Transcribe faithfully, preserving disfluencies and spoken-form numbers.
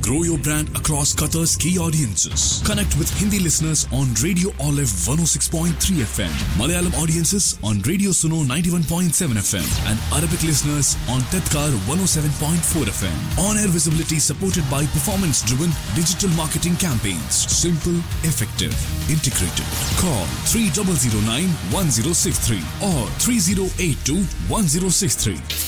Grow your brand across Qatar's key audiences. Connect with Hindi listeners on Radio Olive one oh six point three F M, Malayalam audiences on Radio Suno ninety-one point seven F M, and Arabic listeners on Tadkar one oh seven point four F M. On-air visibility supported by performance-driven digital marketing campaigns. Simple, effective, integrated. Call three zero zero nine one zero six three or three zero eight two one zero six three.